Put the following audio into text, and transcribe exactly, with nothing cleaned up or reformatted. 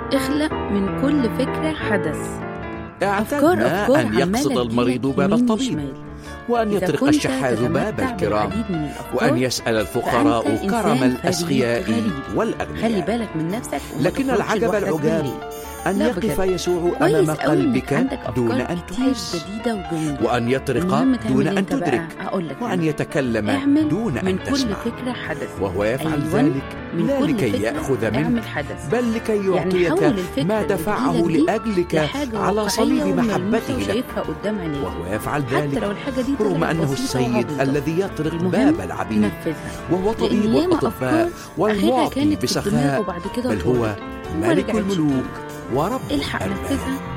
اخلق من كل فكرة حدث. اعتدنا أن يقصد المريض باب الطبيب، وأن يطرق الشحاذ باب الكرام، وأن يسأل الفقراء كرم الأسخياء والأغنياء. خلي بالك من نفسك، لكن العجب العجاب أن يقف يسوع أمام قلبك دون أن تحس، وأن يطرق دون أن تدرك، وأن يتكلم دون أن تسمع، وهو يفعل ذلك لا لكي يأخذ منك، بل لكي يعطيك ما دفعه لأجلك على صليب محبته لك. وهو يفعل ذلك رغم أنه السيد الذي يطرق باب العبيد، وهو طبيب الأطباء والمعطي بسخاء، بل هو ملك الملوك ورب الحق نفذها.